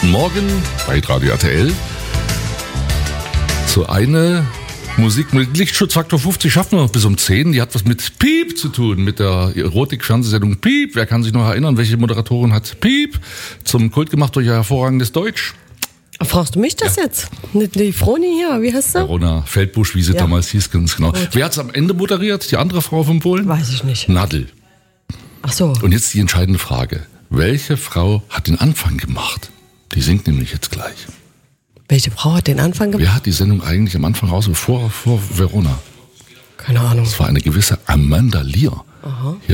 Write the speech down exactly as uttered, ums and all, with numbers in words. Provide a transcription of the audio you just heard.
Guten Morgen bei Radio R T L. So eine Musik mit Lichtschutzfaktor fünfzig schaffen wir noch bis um zehn. Die hat was mit Piep zu tun, mit der Erotik-Fernsehsendung Piep. Wer kann sich noch erinnern, welche Moderatorin hat Piep zum Kult gemacht durch ihr hervorragendes Deutsch? Fragst du mich das ja. jetzt? Nicht die Froni hier, wie heißt sie? Verona Feldbusch, wie sie ja. damals hieß, ganz genau. Gut. Wer hat es am Ende moderiert? Die andere Frau vom Polen? Weiß ich nicht. Nadel. Ach so. Und jetzt die entscheidende Frage. Welche Frau hat den Anfang gemacht? Die singt nämlich jetzt gleich. Welche Frau hat den Anfang gemacht? Wer hat die Sendung eigentlich am Anfang raus, vor, vor Verona? Keine Ahnung. Das war eine gewisse Amanda Lear. Aha.